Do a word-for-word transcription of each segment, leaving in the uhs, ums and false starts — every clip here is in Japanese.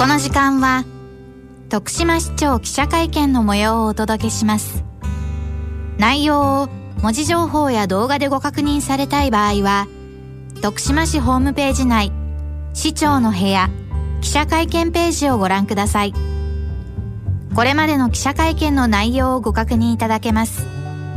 この時間は徳島市長記者会見の模様をお届けします。内容を文字情報や動画でご確認されたい場合は、徳島市ホームページ内市長の部屋記者会見ページをご覧ください。これまでの記者会見の内容をご確認いただけます。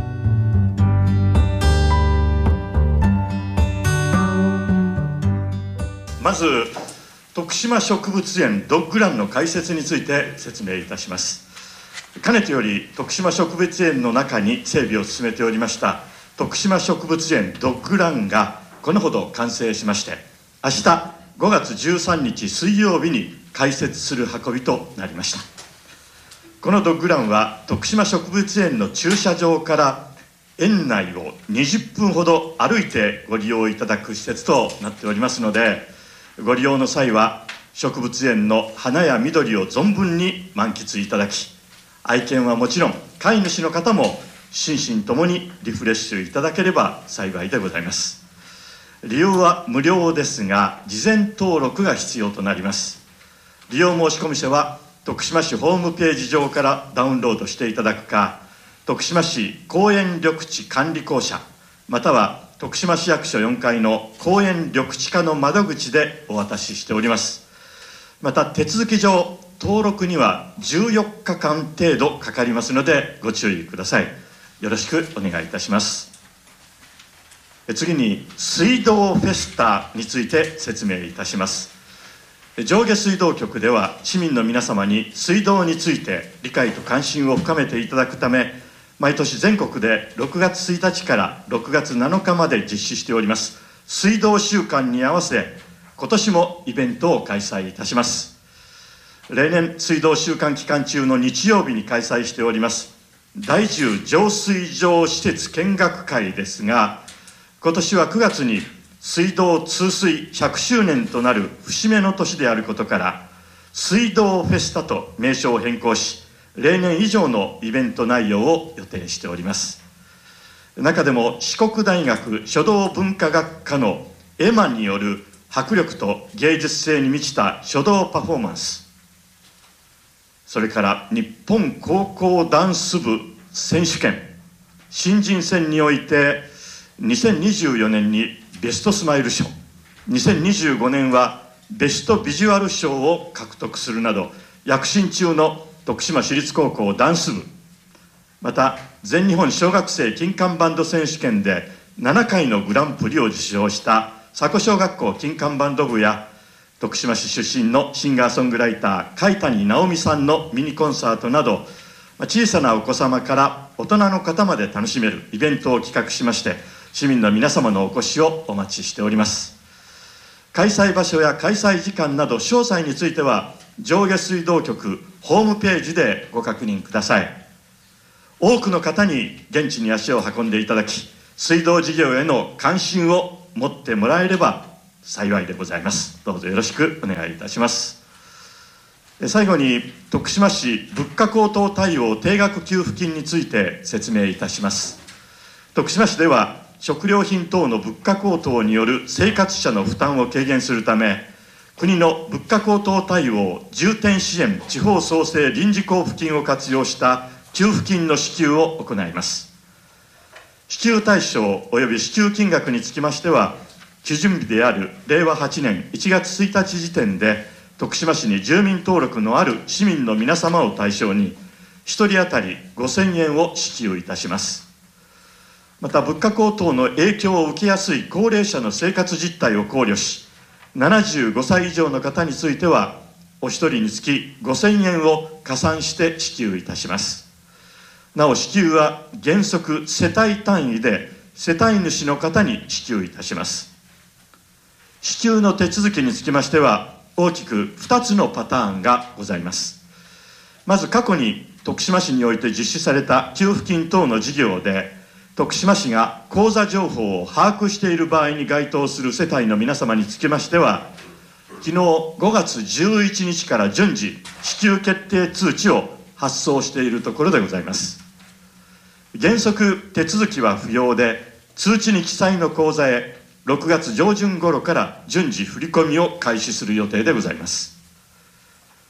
まず徳島植物園ドッグランの開設について説明いたします。かねてより徳島植物園の中に整備を進めておりました徳島植物園ドッグランがこのほど完成しまして、明日ごがつじゅうさんにち水曜日に開設する運びとなりました。このドッグランは徳島植物園の駐車場から園内をにじゅっぷんほど歩いてご利用いただく施設となっておりますので、ご利用の際は植物園の花や緑を存分に満喫いただき、愛犬はもちろん飼い主の方も心身ともにリフレッシュいただければ幸いでございます。利用は無料ですが事前登録が必要となります。利用申込書は徳島市ホームページ上からダウンロードしていただくか、徳島市公園緑地管理公社または徳島市役所よんかいの公園緑地課の窓口でお渡ししております。また手続き上登録にはじゅうよっかかん程度かかりますのでご注意ください。よろしくお願いいたします。次に水道フェスタについて説明いたします。上下水道局では市民の皆様に水道について理解と関心を深めていただくため、毎年全国でろくがつついたちからろくがつなのかまで実施しております水道週間に合わせ、今年もイベントを開催いたします。例年水道週間期間中の日曜日に開催しております第じゅう浄水場施設見学会ですが、今年はくがつに水道通水ひゃくしゅうねんとなる節目の年であることから水道フェスタと名称を変更し、例年以上のイベント内容を予定しております。中でも四国大学書道文化学科のエマによる迫力と芸術性に満ちた書道パフォーマンス、それから日本高校ダンス部選手権新人戦においてにせんにじゅうよねんにベストスマイル賞、にせんにじゅうごねんはベストビジュアル賞を獲得するなど躍進中の徳島市立高校ダンス部、また全日本小学生金管バンド選手権でななかいのグランプリを受賞した佐古小学校金管バンド部や徳島市出身のシンガーソングライター海谷直美さんのミニコンサートなど、小さなお子様から大人の方まで楽しめるイベントを企画しまして、市民の皆様のお越しをお待ちしております。開催場所や開催時間など詳細については上下水道局ホームページでご確認ください。多くの方に現地に足を運んでいただき、水道事業への関心を持ってもらえれば幸いでございます。どうぞよろしくお願いいたします。最後に徳島市物価高騰対応定額給付金について説明いたします。徳島市では食料品等の物価高騰による生活者の負担を軽減するため、国の物価高騰対応重点支援地方創生臨時交付金を活用した給付金の支給を行います。支給対象及び支給金額につきましては、基準日であるれいわはちねんいちがつついたち時点で徳島市に住民登録のある市民の皆様を対象にひとり当たりごせんえんを支給いたします。また物価高騰の影響を受けやすい高齢者の生活実態を考慮し、ななじゅうごさい以上の方についてはお一人につきごせんえんを加算して支給いたします。なお支給は原則世帯単位で世帯主の方に支給いたします。支給の手続きにつきましては大きくふたつのパターンがございます。まず過去に徳島市において実施された給付金等の事業で徳島市が口座情報を把握している場合に該当する世帯の皆様につきましては、昨日ごがつじゅういちにちから順次支給決定通知を発送しているところでございます。原則手続きは不要で、通知に記載の口座へろくがつじょうじゅん頃から順次振り込みを開始する予定でございます。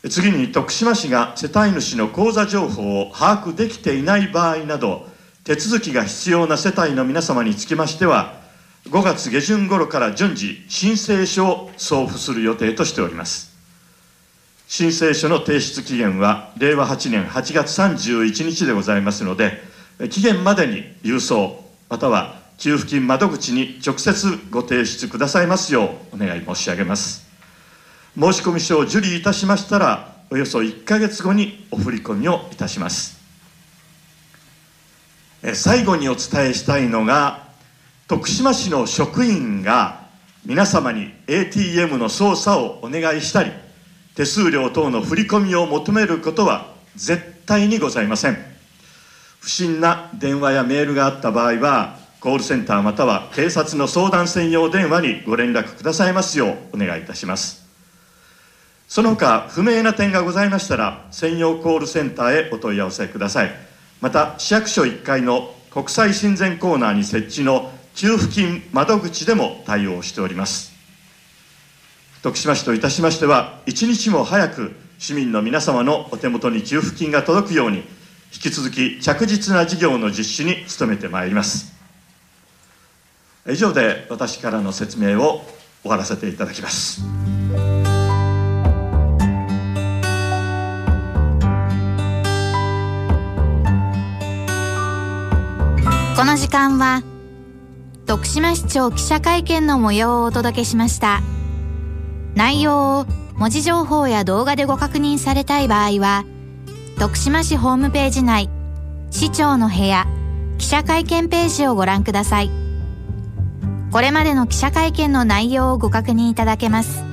次に、徳島市が世帯主の口座情報を把握できていない場合など、手続きが必要な世帯の皆様につきましては、ごがつ下旬頃から順次申請書を送付する予定としております。申請書の提出期限はれいわはちねんはちがつさんじゅういちにちでございますので、期限までに郵送または給付金窓口に直接ご提出くださいますようお願い申し上げます。申込書を受理いたしましたら、およそいっかげつごにお振り込みをいたします。最後にお伝えしたいのが、徳島市の職員が皆様に エーティーエム の操作をお願いしたり、手数料等の振り込みを求めることは絶対にございません。不審な電話やメールがあった場合は、コールセンターまたは警察の相談専用電話にご連絡くださいますようお願いいたします。その他不明な点がございましたら、専用コールセンターへお問い合わせください。また市役所いっかいの国際親善コーナーに設置の給付金窓口でも対応しております。徳島市といたしましては、一日も早く市民の皆様のお手元に給付金が届くように、引き続き着実な事業の実施に努めてまいります。以上で私からの説明を終わらせていただきます。 この時間は徳島市長記者会見の模様をお届けしました。内容を文字情報や動画でご確認されたい場合は、徳島市ホームページ内、市長の部屋、記者会見ページをご覧ください。これまでの記者会見の内容をご確認いただけます。